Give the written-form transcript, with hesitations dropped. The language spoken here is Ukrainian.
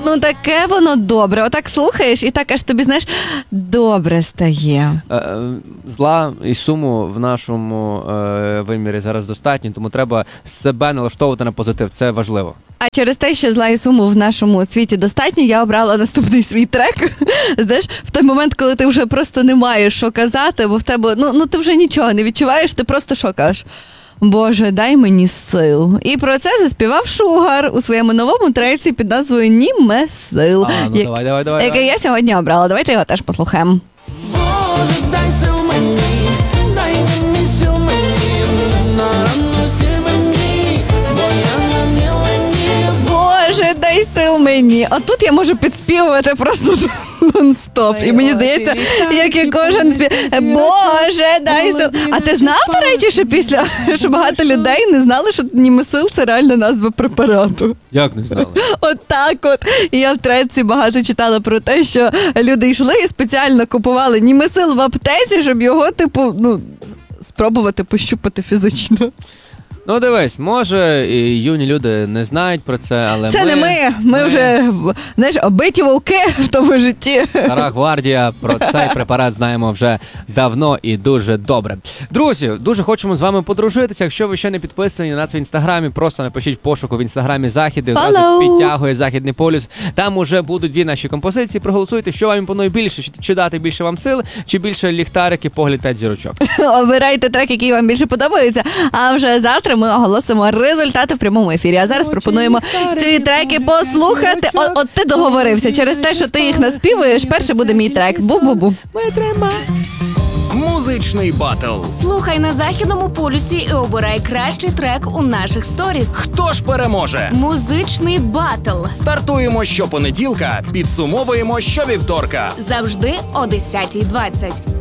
Ну таке воно добре. Отак слухаєш і так аж тобі, знаєш, добре стає. Зла і суму в нашому вимірі зараз достатньо, тому треба себе налаштовувати на позитив. Це важливо. А через те, що зла і суму в нашому світі достатньо, я обрала наступний свій трек. Знаєш, в той момент, коли ти вже просто не маєш що казати, бо в тебе, ну ти вже нічого не відчуваєш, ти просто що кажеш? Боже, дай мені сил. І про це заспівав Шугар у своєму новому треці під назвою «Німе сил», який я сьогодні обрала. Давайте його теж послухаємо. Боже, дай сил мені, дай мені сил мені, на рану сил мені, бо я на мілені. Боже, дай сил мені. Отут я можу підспівувати просто нон-стоп. І мені здається, як і кожен співає. Боже, дай сил. А ти знав, до речі, що багато людей не знали, що Німесил – це реальна назва препарату? Як не знали? Отак от. І я в треці багато читала про те, що люди йшли і спеціально купували Німесил в аптеці, щоб його, спробувати пощупати фізично. Ну дивись, може і юні люди не знають про це, але це не ми. Ми вже, знаєш, обиті вовки в тому житті. Стара гвардія про цей препарат знаємо вже давно і дуже добре. Друзі, дуже хочемо з вами подружитися. Якщо ви ще не підписані на нас в Інстаграмі, просто напишіть пошуку в Інстаграмі Захід, і одразу підтягує Західний полюс. Там уже будуть дві наші композиції. Проголосуйте, що вам імпонує більше, чи дати більше вам сили, чи більше ліхтарики, погляд та зірочок. Обирайте трек, який вам більше подобається, а вже завтра ми оголосимо результати в прямому ефірі. А зараз пропонуємо ці треки послухати. От ти договорився. Через те, що ти їх наспівуєш, перший буде мій трек. Бу-бу-бу. Музичний батл. Слухай на Західному полюсі і обирай кращий трек у наших сторіс. Хто ж переможе? Музичний батл. Стартуємо щопонеділка, підсумовуємо щовівторка. Завжди о 10:20.